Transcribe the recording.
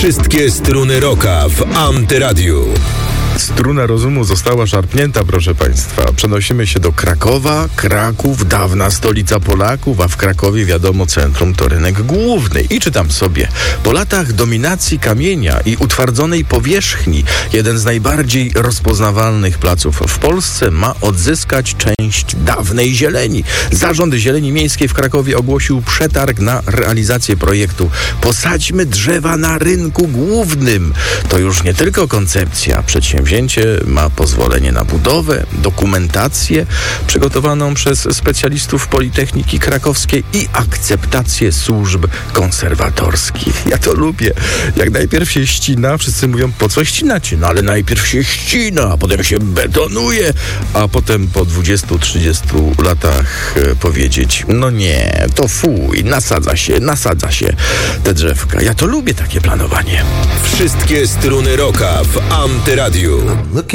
Wszystkie struny rocka w Antyradiu. Struna rozumu została szarpnięta, proszę Państwa. Przenosimy się do Krakowa. Kraków, dawna stolica Polaków, a w Krakowie, wiadomo, centrum to rynek główny. I czytam sobie. Po latach dominacji kamienia i utwardzonej powierzchni, jeden z najbardziej rozpoznawalnych placów w Polsce ma odzyskać część dawnej zieleni. Zarząd Zieleni Miejskiej w Krakowie ogłosił przetarg na realizację projektu Posadźmy drzewa na rynku głównym. To już nie tylko koncepcja. Przedsięwzięcie ma pozwolenie na budowę, dokumentację przygotowaną przez specjalistów Politechniki Krakowskiej i akceptację służb konserwatorskich. Ja to lubię. Jak najpierw się ścina, wszyscy mówią, po co ścinać? No ale najpierw się ścina, a potem się betonuje, a potem po 20-30 latach powiedzieć, no nie, to fuj, nasadza się te drzewka. Ja to lubię takie planowanie. Wszystkie struny rocka w Antyradiu. Looking